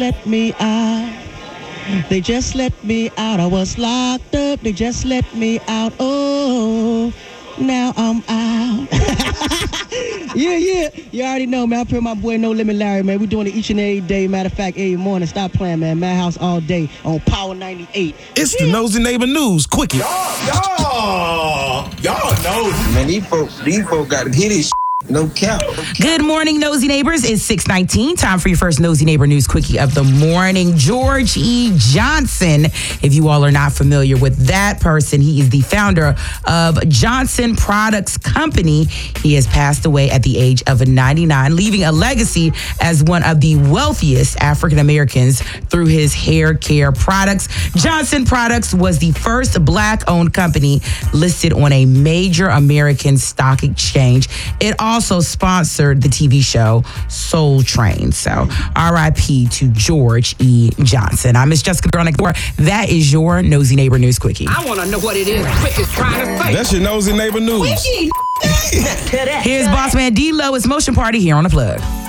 let me out. They just let me out. I was locked up. They just let me out. Oh, now I'm out. Yeah. You already know, man. I put my boy No Limit Larry, man. We doing it each and every day. Matter of fact, every morning. Stop playing, man. Madhouse all day on Power 98. It's the Nosy Neighbor News Quickie. Y'all know. Man, these folks got to get this. No cap. Good morning, Nosy Neighbors. It's 6:19. Time for your first Nosy Neighbor News Quickie of the morning. George E. Johnson. If you all are not familiar with that person, he is the founder of Johnson Products Company. He has passed away at the age of 99, leaving a legacy as one of the wealthiest African Americans through his hair care products. Johnson Products was the first Black-owned company listed on a major American stock exchange. It also sponsored the TV show Soul Train. So R.I.P. to George E. Johnson. I'm Miss Jessica Girl Next Door. That is your Nosy Neighbor News Quickie. I want to know what it is Quick is trying to say. That's your Nosy Neighbor News. Here's Boss Man D-Lo. It's Motion Party here on The Plug.